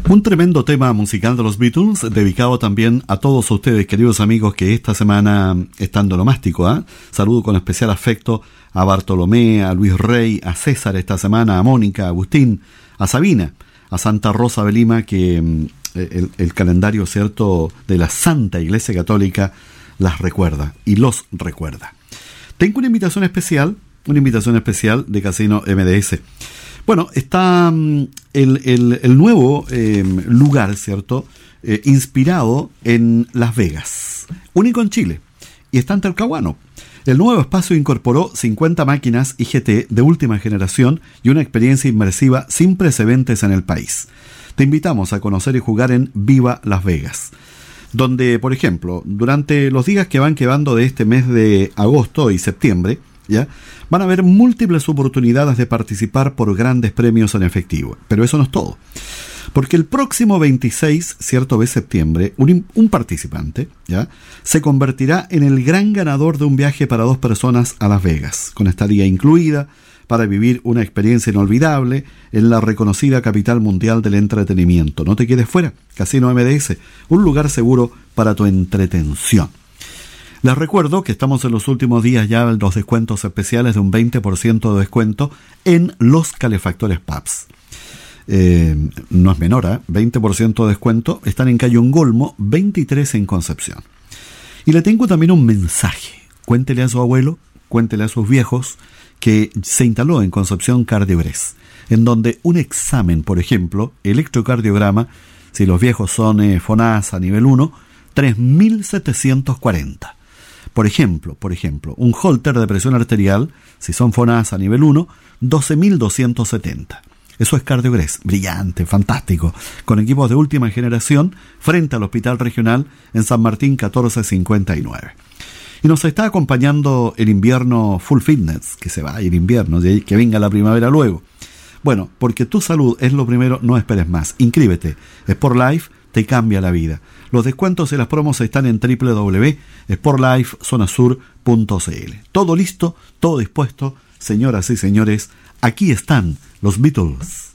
Un tremendo tema musical de los Beatles, dedicado también a todos ustedes, queridos amigos, que esta semana están de onomástico, ¿eh? Saludo con especial afecto a Bartolomé, a Luis Rey, a César esta semana, a Mónica, a Agustín, a Sabina, a Santa Rosa de Lima, que el calendario, cierto, de la Santa Iglesia Católica las recuerda y los recuerda. Tengo una invitación especial de Casino MDS. Bueno, está el nuevo lugar, ¿cierto? Inspirado en Las Vegas, único en Chile, y está en Talcahuano. El nuevo espacio incorporó 50 máquinas IGT de última generación y una experiencia inmersiva sin precedentes en el país. Te invitamos a conocer y jugar en Viva Las Vegas, donde, por ejemplo, durante los días que van quedando de este mes de agosto y septiembre, ¿ya?, van a haber múltiples oportunidades de participar por grandes premios en efectivo. Pero eso no es todo, porque el próximo 26, cierto, de septiembre, un participante, ¿ya?, se convertirá en el gran ganador de un viaje para 2 personas a Las Vegas, con estadía incluida, para vivir una experiencia inolvidable en la reconocida capital mundial del entretenimiento. No te quedes fuera. Casino MDS, un lugar seguro para tu entretención. Les recuerdo que estamos en los últimos días ya en los descuentos especiales de un 20% de descuento en los calefactores Pabst. No es menor, ¿eh? 20% de descuento. Están en calle Ongolmo, 23 en Concepción. Y le tengo también un mensaje. Cuéntele a su abuelo, cuéntele a sus viejos que se instaló en Concepción Cardiogres, en donde un examen, por ejemplo, electrocardiograma, si los viejos son FONASA nivel 1, 3.740. Por ejemplo, un holter de presión arterial, si son FONASA nivel 1, 12.270. Eso es Cardiogres, brillante, fantástico, con equipos de última generación, frente al Hospital Regional en San Martín 1459. Y nos está acompañando el invierno full fitness, que se va el invierno, que venga la primavera luego. Bueno, porque tu salud es lo primero, no esperes más. Inscríbete. Sport Life te cambia la vida. Los descuentos y las promos están en www.sportlifezonasur.cl. Todo listo, todo dispuesto. Señoras y señores, aquí están los Beatles.